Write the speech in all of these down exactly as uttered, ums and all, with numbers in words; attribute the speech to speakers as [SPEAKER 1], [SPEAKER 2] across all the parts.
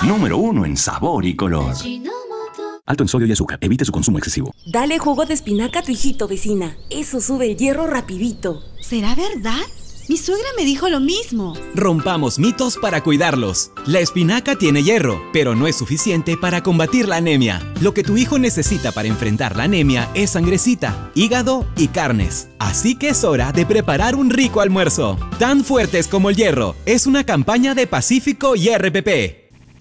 [SPEAKER 1] Número uno en sabor y color. Alto en sodio y azúcar. Evite su consumo excesivo.
[SPEAKER 2] Dale jugo de espinaca a tu hijito, vecina. Eso sube el hierro rapidito.
[SPEAKER 3] ¿Será verdad? Mi suegra me dijo lo mismo.
[SPEAKER 4] Rompamos mitos para cuidarlos. La espinaca tiene hierro, pero no es suficiente para combatir la anemia. Lo que tu hijo necesita para enfrentar la anemia es sangrecita, hígado y carnes. Así que es hora de preparar un rico almuerzo. Tan fuertes como el hierro. Es una campaña de Pacífico y R P P.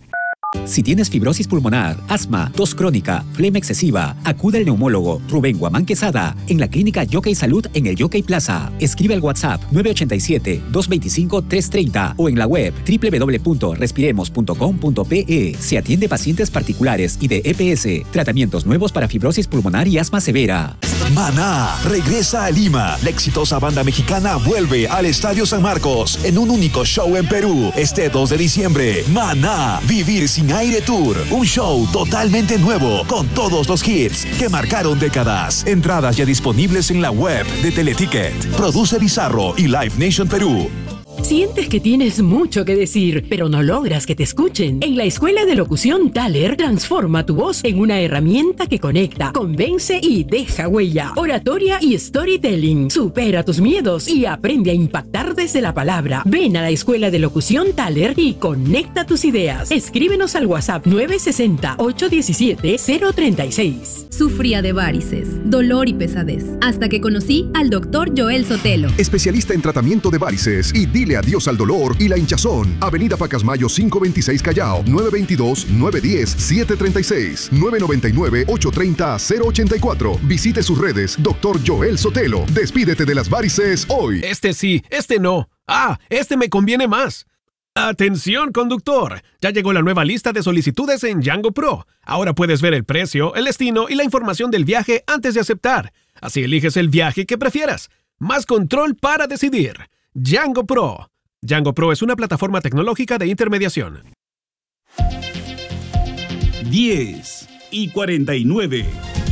[SPEAKER 5] Si tienes fibrosis pulmonar, asma, tos crónica, flema excesiva, acude al neumólogo Rubén Guamán Quesada en la clínica Yockey Salud en el Yockey Plaza. Escribe al WhatsApp nueve ocho siete, dos dos cinco, tres tres cero o en la web doble u doble u doble u punto respiremos punto com punto pe. Se atiende pacientes particulares y de E P S. Tratamientos nuevos para fibrosis pulmonar y asma severa.
[SPEAKER 6] Maná regresa a Lima. La exitosa banda mexicana vuelve al Estadio San Marcos en un único show en Perú este dos de diciembre. Maná, Vivir sin Aire Tour. Un show totalmente nuevo con todos los hits que marcaron décadas. Entradas ya disponibles en la web de Teleticket. Produce Bizarro y Live Nation Perú.
[SPEAKER 7] ¿Sientes que tienes mucho que decir, pero no logras que te escuchen? En la Escuela de Locución Thaler, transforma tu voz en una herramienta que conecta, convence y deja huella. Oratoria y storytelling. Supera tus miedos y aprende a impactar desde la palabra. Ven a la Escuela de Locución Thaler y conecta tus ideas. Escríbenos al WhatsApp nueve seis cero, ocho uno siete, cero tres seis.
[SPEAKER 8] Sufría de varices, dolor y pesadez, hasta que conocí al doctor Joel Sotelo.
[SPEAKER 9] Especialista en tratamiento de varices y dile adiós al dolor y la hinchazón. Avenida Pacasmayo cinco veintiséis Callao, nueve veintidós, nueve diez, siete treinta y seis, nueve noventa y nueve, ocho treinta, cero ochenta y cuatro. Visite sus redes, doctor Joel Sotelo. Despídete de las varices hoy.
[SPEAKER 10] Este sí, este no. Ah, este me conviene más. ¡Atención, conductor! Ya llegó la nueva lista de solicitudes en Django Pro. Ahora puedes ver el precio, el destino y la información del viaje antes de aceptar. Así eliges el viaje que prefieras. Más control para decidir. Django Pro. Django Pro es una plataforma tecnológica de intermediación.
[SPEAKER 11] diez y cuarenta y nueve.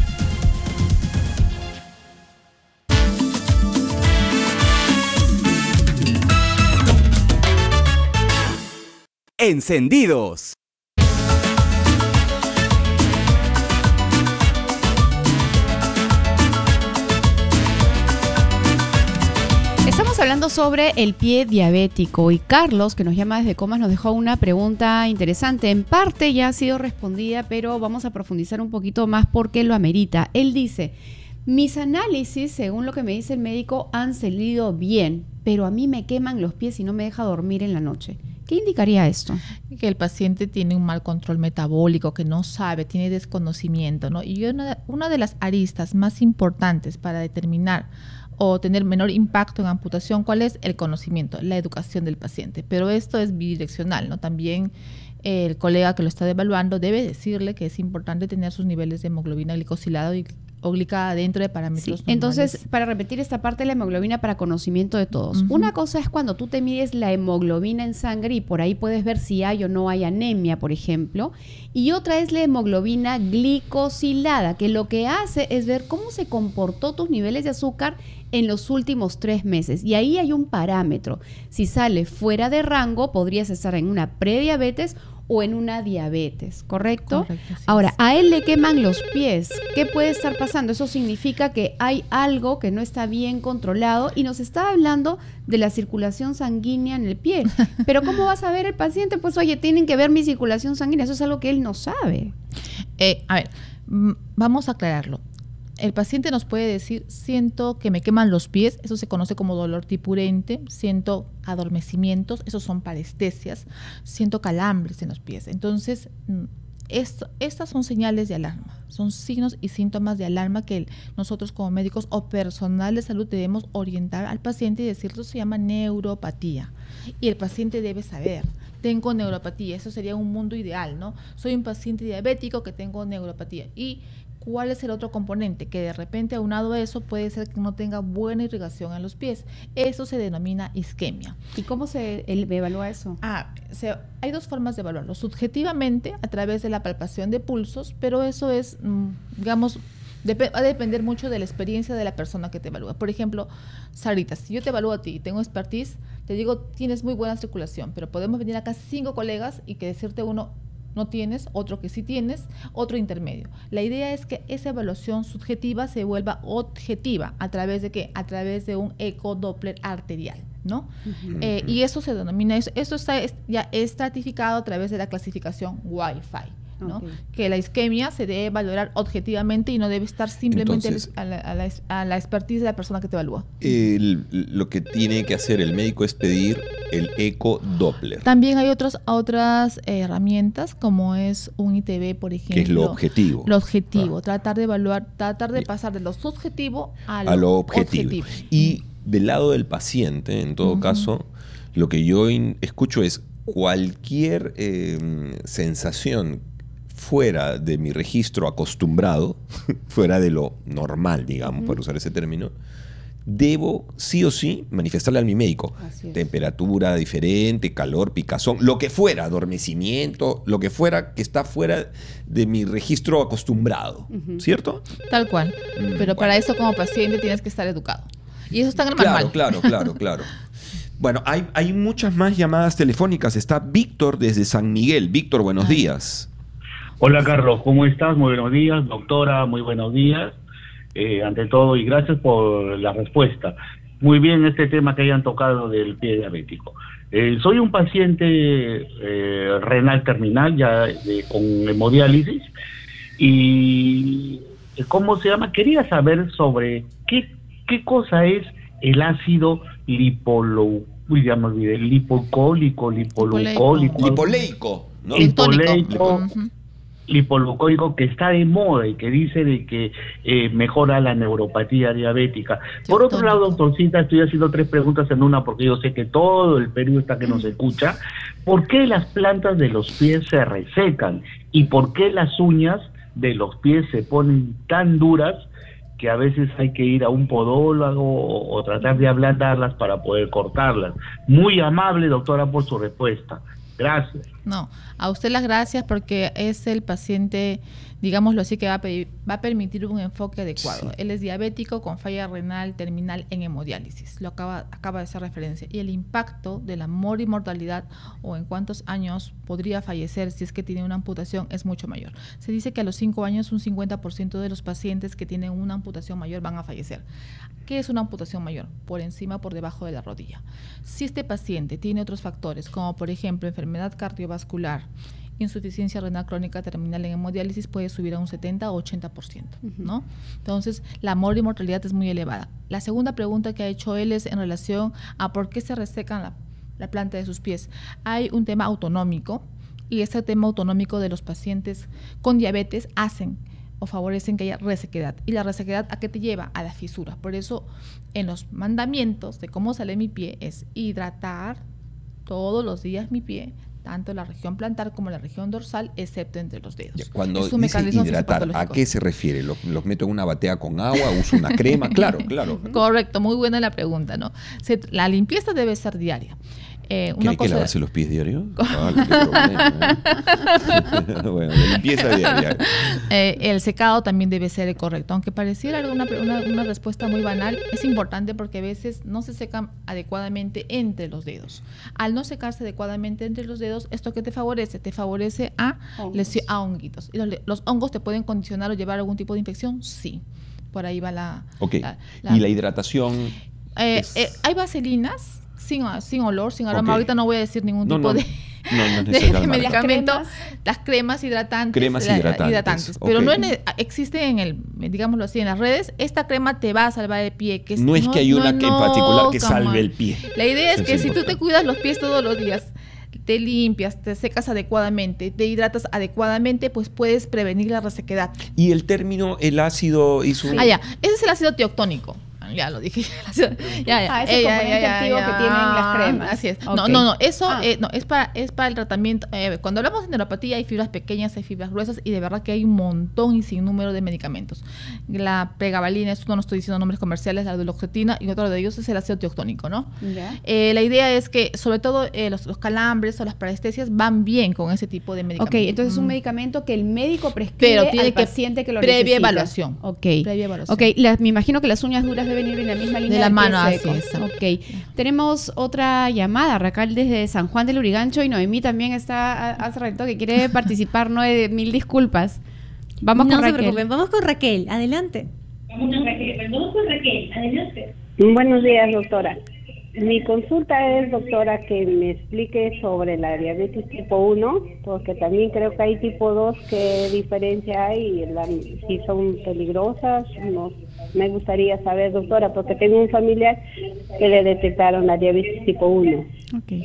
[SPEAKER 4] Encendidos.
[SPEAKER 12] Estamos hablando sobre el pie diabético y Carlos, que nos llama desde Comas, nos dejó una pregunta interesante. En parte ya ha sido respondida, pero vamos a profundizar un poquito más porque lo amerita. Él dice: mis análisis, según lo que me dice el médico, han salido bien, pero a mí me queman los pies y no me deja dormir en la noche. ¿Qué indicaría esto?
[SPEAKER 13] Que el paciente tiene un mal control metabólico, que no sabe, tiene desconocimiento, ¿no? Y una, una de las aristas más importantes para determinar o tener menor impacto en amputación, ¿cuál es? El conocimiento, la educación del paciente. Pero esto es bidireccional, ¿no? También eh, el colega que lo está evaluando debe decirle que es importante tener sus niveles de hemoglobina glicosilada y o glicada dentro de parámetros
[SPEAKER 12] sí. Entonces, para repetir esta parte de la hemoglobina para conocimiento de todos. Uh-huh. Una cosa es cuando tú te mides la hemoglobina en sangre y por ahí puedes ver si hay o no hay anemia, por ejemplo. Y otra es la hemoglobina glicosilada, que lo que hace es ver cómo se comportó tus niveles de azúcar en los últimos tres meses. Y ahí hay un parámetro. Si sale fuera de rango, podrías estar en una prediabetes o en una diabetes, ¿correcto? Correcto, sí. Ahora, a él le queman los pies. ¿Qué puede estar pasando? Eso significa que hay algo que no está bien controlado y nos está hablando de la circulación sanguínea en el pie. Pero ¿cómo va a saber el paciente? Pues, oye, tienen que ver mi circulación sanguínea. Eso es algo que él no sabe.
[SPEAKER 13] Eh, a ver, vamos a aclararlo. El paciente nos puede decir: siento que me queman los pies, eso se conoce como dolor tipurente, siento adormecimientos, esos son parestesias, siento calambres en los pies. Entonces, esto, estas son señales de alarma, son signos y síntomas de alarma que nosotros como médicos o personal de salud debemos orientar al paciente y decirle: eso se llama neuropatía. Y el paciente debe saber: tengo neuropatía, eso sería un mundo ideal, ¿no? Soy un paciente diabético que tengo neuropatía. Y ¿cuál es el otro componente? Que de repente, aunado a eso, puede ser que no tenga buena irrigación en los pies. Eso se denomina isquemia.
[SPEAKER 12] ¿Y cómo se evalúa eso?
[SPEAKER 13] Ah, se, hay dos formas de evaluarlo. Subjetivamente, a través de la palpación de pulsos, pero eso es, digamos, dep- va a depender mucho de la experiencia de la persona que te evalúa. Por ejemplo, Sarita, si yo te evalúo a ti y tengo expertise, te digo, tienes muy buena circulación, pero podemos venir acá cinco colegas y que decirte uno, no tienes, otro que sí tienes, otro intermedio. La idea es que esa evaluación subjetiva se vuelva objetiva. ¿A través de qué? A través de un ecodoppler arterial, ¿no? Uh-huh. eh, y eso se denomina, esto está es, ya estratificado a través de la clasificación Wi-Fi, ¿no? Okay. Que la isquemia se debe valorar objetivamente y no debe estar simplemente Entonces, a, la, a, la, a la expertise de la persona que te evalúa.
[SPEAKER 14] El, lo que tiene que hacer el médico es pedir el ecodoppler.
[SPEAKER 13] También hay otras, otras eh, herramientas, como es un I T V, por ejemplo.
[SPEAKER 14] Que es lo objetivo.
[SPEAKER 13] Lo objetivo, ah. tratar de evaluar, tratar de pasar de lo subjetivo a lo,
[SPEAKER 14] a lo objetivo.
[SPEAKER 13] objetivo.
[SPEAKER 14] Y del lado del paciente, en todo uh-huh. caso, lo que yo in, escucho es cualquier eh, sensación fuera de mi registro acostumbrado, fuera de lo normal, digamos, uh-huh. por usar ese término, debo sí o sí manifestarle a mi médico. Temperatura diferente, calor, picazón, lo que fuera, adormecimiento, lo que fuera que está fuera de mi registro acostumbrado, uh-huh. ¿cierto?
[SPEAKER 13] Tal cual. Mm, Pero bueno. para eso como paciente tienes que estar educado. Y eso está en el
[SPEAKER 14] claro,
[SPEAKER 13] manual.
[SPEAKER 14] Claro, claro, claro. Bueno, hay, hay muchas más llamadas telefónicas. Está Víctor desde San Miguel. Víctor, buenos Ay. días.
[SPEAKER 15] Hola Carlos, ¿cómo estás? Muy buenos días, doctora, muy buenos días. Eh, ante todo, y gracias por la respuesta. Muy bien este tema que hayan tocado del pie diabético. Eh, soy un paciente eh, renal terminal, ya de, con hemodiálisis, y ¿cómo se llama? Quería saber sobre qué, qué cosa es el ácido lipolo, uy, ya me olvidé, lipocólico, lipolucólico.
[SPEAKER 14] Lipoleico, ¿no?
[SPEAKER 15] Lipoleico. Uh-huh. Lipolucólico, que está de moda y que dice de que eh, mejora la neuropatía diabética. Por otro lado, doctorcita, estoy haciendo tres preguntas en una porque yo sé que todo el Perú está que nos escucha. ¿Por qué las plantas de los pies se resecan? ¿Y por qué las uñas de los pies se ponen tan duras que a veces hay que ir a un podólogo o, o tratar de ablandarlas para poder cortarlas? Muy amable, doctora, por su respuesta. Gracias.
[SPEAKER 13] No, a usted las gracias porque es el paciente, digámoslo así, que va a, pedir, va a permitir un enfoque adecuado. Sí. Él es diabético con falla renal terminal en hemodiálisis, lo acaba, acaba de hacer referencia. Y el impacto de la morimortalidad o en cuántos años podría fallecer si es que tiene una amputación es mucho mayor. Se dice que a los cinco años un cincuenta por ciento de los pacientes que tienen una amputación mayor van a fallecer. ¿Qué es una amputación mayor? Por encima, por debajo de la rodilla. Si este paciente tiene otros factores, como por ejemplo enfermedad cardiovascular, insuficiencia renal crónica terminal en hemodiálisis, puede subir a un setenta o ochenta por ciento, ¿no? Entonces, la morimortalidad es muy elevada. La segunda pregunta que ha hecho él es en relación a por qué se resecan la, la planta de sus pies. Hay un tema autonómico y ese tema autonómico de los pacientes con diabetes hacen o favorecen que haya resequedad. ¿Y la resequedad a qué te lleva? A la fisura. Por eso, en los mandamientos de cómo sale mi pie es hidratar todos los días mi pie, tanto la región plantar como la región dorsal, excepto entre los dedos.
[SPEAKER 14] Cuando dice hidratar, ¿a qué se refiere? ¿Los, ¿Los meto en una batea con agua? ¿Uso una crema? Claro, claro.
[SPEAKER 13] Correcto, muy buena la pregunta, ¿no? Se, la limpieza debe ser diaria. Eh,
[SPEAKER 14] ¿Qué hay que lavarse los pies diario? Vale, qué problema, ¿eh? Bueno, la limpieza diaria.
[SPEAKER 13] Eh, el secado también debe ser correcto. Aunque pareciera una, una, una respuesta muy banal, es importante porque a veces no se secan adecuadamente entre los dedos. Al no secarse adecuadamente entre los dedos, ¿esto qué te favorece? Te favorece a, lesión, a honguitos. ¿Y los, los hongos te pueden condicionar o llevar a algún tipo de infección? Sí. Por ahí va la...
[SPEAKER 14] Ok.
[SPEAKER 13] La, la,
[SPEAKER 14] ¿Y la hidratación?
[SPEAKER 13] Eh,
[SPEAKER 14] es...
[SPEAKER 13] eh, hay vaselinas sin, sin olor, sin aroma.
[SPEAKER 14] Okay.
[SPEAKER 13] Ahorita no voy a decir ningún
[SPEAKER 14] no,
[SPEAKER 13] tipo
[SPEAKER 14] no,
[SPEAKER 13] de,
[SPEAKER 14] no, no
[SPEAKER 13] de, de medicamento. Cremas. Las cremas hidratantes.
[SPEAKER 14] Cremas hidratantes.
[SPEAKER 13] La, hidratantes.
[SPEAKER 14] Okay.
[SPEAKER 13] Pero no en, existe en el, digámoslo así, en las redes, esta crema te va a salvar el pie. Que
[SPEAKER 14] no es
[SPEAKER 13] no,
[SPEAKER 14] que hay una
[SPEAKER 13] no,
[SPEAKER 14] que en particular que salve el pie.
[SPEAKER 13] La idea es
[SPEAKER 14] Eso
[SPEAKER 13] que
[SPEAKER 14] es
[SPEAKER 13] si
[SPEAKER 14] importante.
[SPEAKER 13] tú te cuidas los pies todos los días, te limpias, te secas adecuadamente, te hidratas adecuadamente, pues puedes prevenir la resequedad.
[SPEAKER 14] Y el término, el ácido hizo...
[SPEAKER 13] Ah, ya. Ese es el ácido teoctónico. Ya lo dije. ya, ya.
[SPEAKER 12] Ah, ese eh, componente ya, activo ya, ya. que tienen las cremas.
[SPEAKER 13] Así es.
[SPEAKER 12] Okay.
[SPEAKER 13] No, no, no. Eso
[SPEAKER 12] ah.
[SPEAKER 13] eh, no, es, para, es para el tratamiento. Eh, cuando hablamos de neuropatía hay fibras pequeñas, hay fibras gruesas y de verdad que hay un montón y sin número de medicamentos. La pregabalina, esto no estoy diciendo nombres comerciales, la duloxetina y otro de ellos es el ácido teoctónico, ¿no? Yeah. Eh, la idea es que sobre todo eh, los, los calambres o las parestesias van bien con ese tipo de medicamentos.
[SPEAKER 12] Ok, entonces es un medicamento que el médico prescribe
[SPEAKER 13] Pero tiene
[SPEAKER 12] al
[SPEAKER 13] que
[SPEAKER 12] paciente que lo
[SPEAKER 13] previa
[SPEAKER 12] necesita.
[SPEAKER 13] Evaluación.
[SPEAKER 12] Okay.
[SPEAKER 13] Previa evaluación.
[SPEAKER 12] Ok, la, me imagino que las uñas duras deben deben ir en la misma línea
[SPEAKER 13] de la
[SPEAKER 12] del
[SPEAKER 13] mano,
[SPEAKER 12] pie
[SPEAKER 13] así
[SPEAKER 12] seco.
[SPEAKER 13] es.
[SPEAKER 12] Ok. Tenemos otra llamada, Raquel, desde San Juan del Urigancho, y Noemí también está hace rato que quiere participar. Noé, mil disculpas. Vamos
[SPEAKER 16] no
[SPEAKER 12] con
[SPEAKER 16] se
[SPEAKER 12] Raquel.
[SPEAKER 16] preocupen, vamos con Raquel. Adelante.
[SPEAKER 17] Vamos con Raquel, vamos con Raquel. Adelante. Buenos días, doctora. Mi consulta es, doctora, que me explique sobre la diabetes tipo uno, porque también creo que hay tipo dos, ¿qué diferencia hay? La, si son peligrosas, no, me gustaría saber, doctora, porque tengo un familiar que le detectaron la diabetes tipo uno.
[SPEAKER 12] Okay.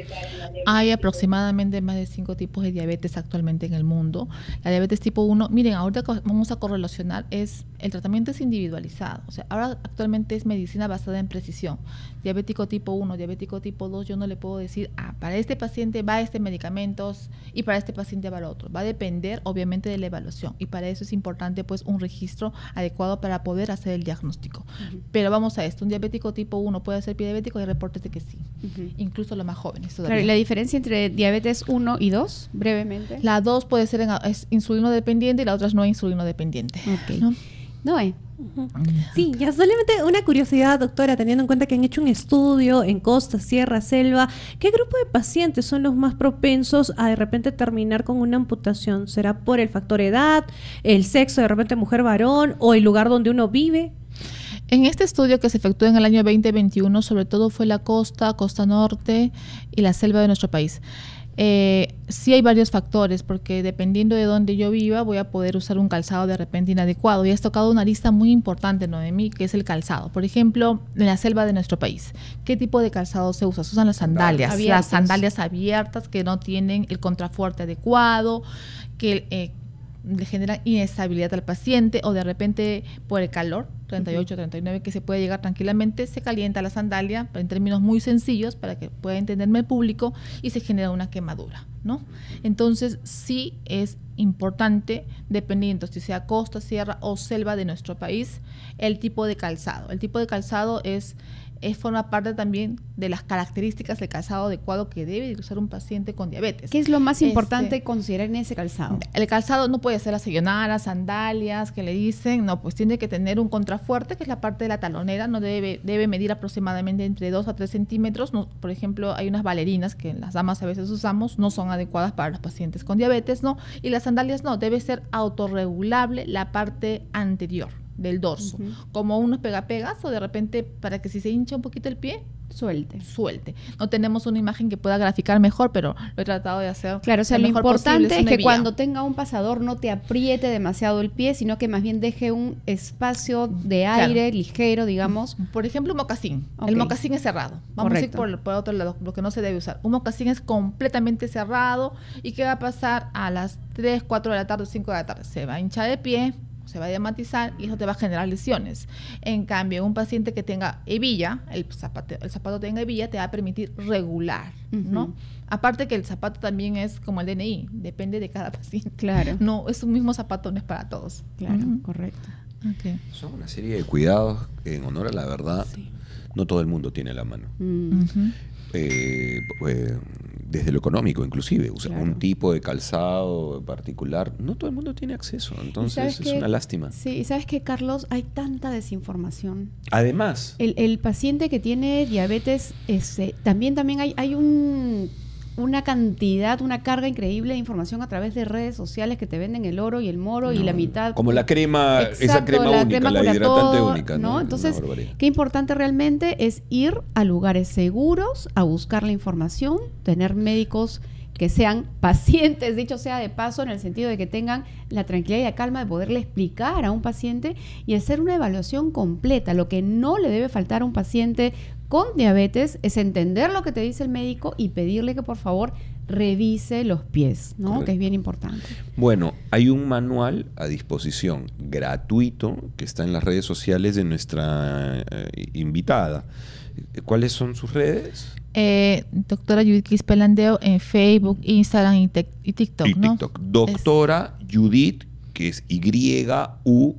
[SPEAKER 13] Hay aproximadamente más de cinco tipos de diabetes actualmente en el mundo. La diabetes tipo uno, miren, ahorita vamos a correlacionar, es el tratamiento es individualizado. O sea, ahora actualmente es medicina basada en precisión. Diabético tipo uno, diabético tipo dos, yo no le puedo decir, ah, para este paciente va este medicamento y para este paciente va el otro. Va a depender, obviamente, de la evaluación. Y para eso es importante, pues, un registro adecuado para poder hacer el diagnóstico. Uh-huh. Pero vamos a esto, un diabético tipo uno puede ser prediabético y hay reportes de que sí. Uh-huh. Incluso los más jóvenes todavía.
[SPEAKER 12] Claro, ¿y la diferencia entre diabetes uno y dos, brevemente?
[SPEAKER 13] La dos puede ser en, es insulino dependiente y la otra es no insulino dependiente.
[SPEAKER 12] Ok.
[SPEAKER 13] ¿No?
[SPEAKER 12] Noé.
[SPEAKER 16] Uh-huh. Sí, ya solamente una curiosidad, doctora, teniendo en cuenta que han hecho un estudio en costa, sierra, selva, ¿qué grupo de pacientes son los más propensos a de repente terminar con una amputación? ¿Será por el factor edad, el sexo, de repente mujer-varón o el lugar donde uno vive?
[SPEAKER 13] En este estudio que se efectuó en el año veinte veintiuno, sobre todo fue la costa, costa norte y la selva de nuestro país. Eh, sí hay varios factores, porque dependiendo de dónde yo viva, voy a poder usar un calzado de repente inadecuado. Y has tocado una lista muy importante, Noemí, que es el calzado. Por ejemplo, en la selva de nuestro país, ¿qué tipo de calzado se usa? Se usan las sandalias,
[SPEAKER 12] abiertas.
[SPEAKER 13] las sandalias abiertas que no tienen el contrafuerte adecuado, que eh, le generan inestabilidad al paciente, o de repente por el calor, treinta y ocho, treinta y nueve, que se puede llegar tranquilamente, se calienta la sandalia, en términos muy sencillos, para que pueda entenderme el público, y se genera una quemadura, ¿no? Entonces, sí es importante, dependiendo si sea costa, sierra o selva de nuestro país, el tipo de calzado. El tipo de calzado es... Es, forma parte también de las características del calzado adecuado que debe usar un paciente con diabetes.
[SPEAKER 12] ¿Qué es lo más importante
[SPEAKER 13] este,
[SPEAKER 12] considerar en ese calzado?
[SPEAKER 13] El calzado no puede ser las sayonaras, sandalias que le dicen, no, pues tiene que tener un contrafuerte, que es la parte de la talonera, no debe, debe medir aproximadamente entre dos a tres centímetros. No, por ejemplo, hay unas bailarinas que las damas a veces usamos, no son adecuadas para los pacientes con diabetes, ¿no? Y las sandalias no, debe ser autorregulable la parte anterior del dorso, uh-huh. como unos pegapegas, o de repente para que si se hincha un poquito el pie,
[SPEAKER 12] suelte.
[SPEAKER 13] Suelte. No tenemos una imagen que pueda graficar mejor, pero lo he tratado de hacer.
[SPEAKER 12] Claro, o sea, lo, lo importante es que
[SPEAKER 13] vía.
[SPEAKER 12] cuando tenga un pasador no te apriete demasiado el pie, sino que más bien deje un espacio de aire claro. ligero, digamos.
[SPEAKER 13] Por ejemplo, un mocasín. Okay. El mocasín es cerrado. Vamos Correcto. a ir por, por otro lado, lo que no se debe usar. Un mocasín es completamente cerrado. ¿Y qué va a pasar a las tres, cuatro de la tarde, cinco de la tarde? Se va a hinchar el pie, se va a diamatizar y eso te va a generar lesiones. En cambio, un paciente que tenga hebilla, el zapato, el zapato tenga hebilla, te va a permitir regular, uh-huh. ¿no? Aparte que el zapato también es como el D N I, depende de cada paciente.
[SPEAKER 12] Claro.
[SPEAKER 13] No, es un mismo zapato, no es para todos.
[SPEAKER 12] Claro, uh-huh. correcto.
[SPEAKER 13] Okay.
[SPEAKER 14] Son una serie de cuidados que, en honor a la verdad, sí. no todo el mundo tiene a la mano.
[SPEAKER 12] Mm.
[SPEAKER 13] Uh-huh.
[SPEAKER 14] Eh, eh, desde lo económico inclusive, o sea, claro. un tipo de calzado particular, no todo el mundo tiene acceso, entonces es
[SPEAKER 12] que,
[SPEAKER 14] una lástima.
[SPEAKER 12] Sí, y sabes que, Carlos, hay tanta desinformación.
[SPEAKER 14] Además,
[SPEAKER 12] el, el paciente que tiene diabetes, este, también, también hay, hay un una cantidad, una carga increíble de información a través de redes sociales que te venden el oro y el moro no, y la mitad.
[SPEAKER 14] Como la crema, Exacto, esa crema la única, crema la hidratante todo, única.
[SPEAKER 12] ¿no?
[SPEAKER 14] ¿no?
[SPEAKER 12] Entonces, qué importante realmente es ir a lugares seguros, a buscar la información, tener médicos que sean pacientes, dicho sea de paso, en el sentido de que tengan la tranquilidad y la calma de poderle explicar a un paciente y hacer una evaluación completa. Lo que no le debe faltar a un paciente con diabetes es entender lo que te dice el médico y pedirle que por favor revise los pies, ¿no? Correcto. Que es bien importante.
[SPEAKER 14] Bueno, hay un manual a disposición gratuito que está en las redes sociales de nuestra eh, invitada. ¿Cuáles son sus redes?
[SPEAKER 13] Eh, doctora Judith Quispe Landeo en Facebook, Instagram y, te- y TikTok,
[SPEAKER 14] y
[SPEAKER 13] ¿no?
[SPEAKER 14] TikTok. Doctora es... Judith, que es Y U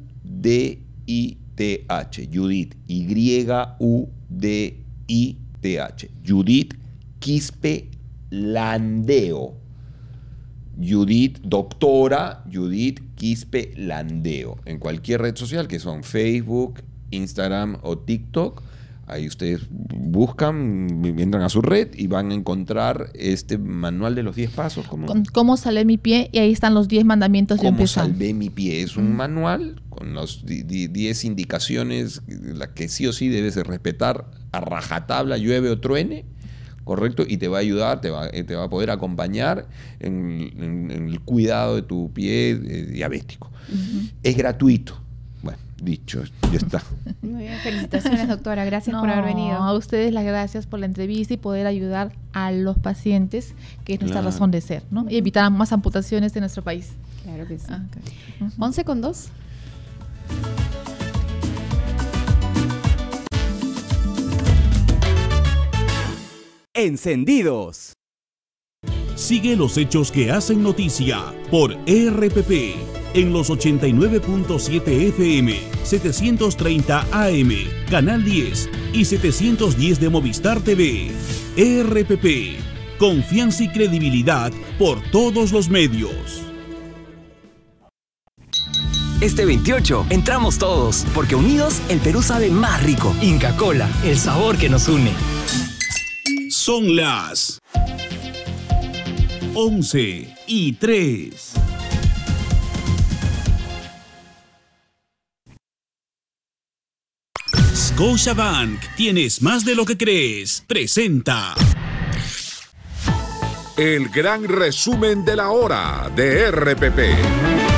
[SPEAKER 14] D I T H. Judith, Y U D I T H. Judith Quispe Landeo. Judith, doctora Judith Quispe Landeo. En cualquier red social, que son Facebook, Instagram o TikTok. Ahí ustedes buscan, entran a su red y van a encontrar este manual de los diez pasos. ¿Cómo,
[SPEAKER 13] ¿Cómo salvé mi pie? Y ahí están los diez mandamientos de un
[SPEAKER 14] ¿Cómo
[SPEAKER 13] pesan.
[SPEAKER 14] salvé mi pie? Es un manual con las diez indicaciones, las que sí o sí debes de respetar a rajatabla, llueve o truene, ¿correcto? Y te va a ayudar, te va, te va a poder acompañar en, en, en el cuidado de tu pie eh, diabético. Uh-huh. Es gratuito. Bueno, dicho, ya está.
[SPEAKER 12] Muy bien, felicitaciones, doctora. Gracias
[SPEAKER 13] no,
[SPEAKER 12] por haber venido.
[SPEAKER 13] A ustedes las gracias por la entrevista y poder ayudar a los pacientes, que es nuestra
[SPEAKER 14] Claro.
[SPEAKER 13] razón de ser, ¿no? Y evitar más amputaciones en nuestro país.
[SPEAKER 12] Claro que sí.
[SPEAKER 13] Ah, okay. uh-huh.
[SPEAKER 12] once con dos.
[SPEAKER 4] Encendidos.
[SPEAKER 11] Sigue los hechos que hacen noticia por E R P P en los ochenta y nueve punto siete F M, setecientos treinta A M, Canal diez y setecientos diez de Movistar T V. E R P P, confianza y credibilidad por todos los medios.
[SPEAKER 18] Este veintiocho entramos todos, porque unidos el Perú sabe más rico. Inca Kola, el sabor que nos une.
[SPEAKER 11] Son las once y tres. Scotiabank, tienes más de lo que crees. Presenta
[SPEAKER 19] el gran resumen de la hora de R P P.